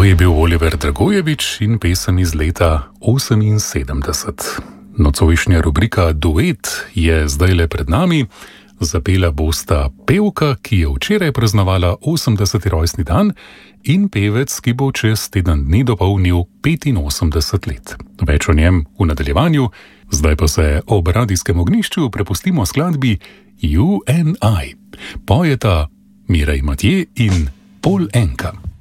To je bil Oliver Dragojevič in pesem iz leta 1978. Nocojšnja rubrika Duet je zdajle pred nami. Zapela bosta pevka, ki je včeraj praznovala 80. rojstni dan, in pevec, ki bo čez teden dni dopolnil 85 let. Več o njem v nadaljevanju, zdaj pa se ob radijskem ognjišču prepustimo skladbi You and I. Pojeta Mirej Matije in Pol Enka.